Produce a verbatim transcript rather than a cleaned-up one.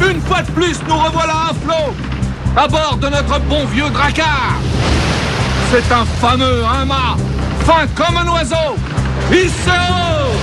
Une fois de plus, nous revoilà à flot, à bord de notre bon vieux Drakkar. C'est un fameux, un mât, fin comme un oiseau. Isseo!